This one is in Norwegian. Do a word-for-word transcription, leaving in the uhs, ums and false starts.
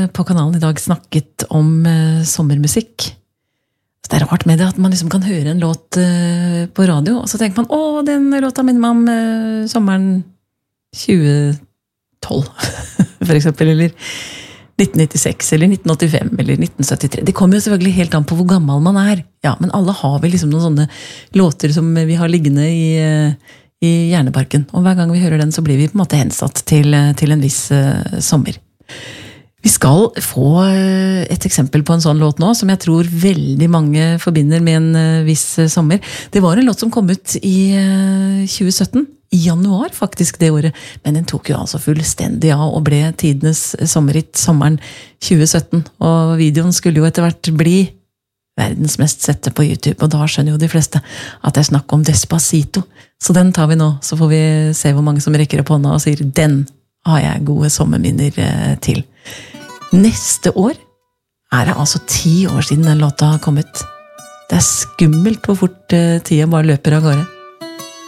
på kanalen I dag snakket om uh, sommermusikk. Så det er rart med det at man liksom kan høre en låt uh, på radio, og så tenker man, å, den låta minner meg om uh, sommeren tjue tolv, for eksempel, eller nitten nittiseks, eller nitten åttifem, eller nitten syttitre. Det kommer jo selvfølgelig helt an på hvor gammel man er. Ja, men alle har vel liksom noen sånne låter som vi har liggende i, i hjernebarken. Og hver gang vi hører den, så blir vi på en måte hensatt til, til en viss uh, sommer. Vi skal få et eksempel på en sånn låt nå, som jeg tror veldig mange forbinder med en uh, viss uh, sommer. Det var en låt som kom ut i uh, tjue sytten. I januar faktisk det året, men den tok jo altså fullstendig av og ble tidenes sommerhit sommeren tjue sytten, og videoen skulle jo etter hvert bli verdens mest sette på YouTube, og da skjønner jo de fleste at det er snakk om Despacito, så den tar vi nå, så får vi se hvor mange som rekker opp hånda og sier, den har jeg gode sommerminner til. Neste år er det altså ti år siden den låta har kommet. Det er skummelt hvor fort tida bare løper av gårde.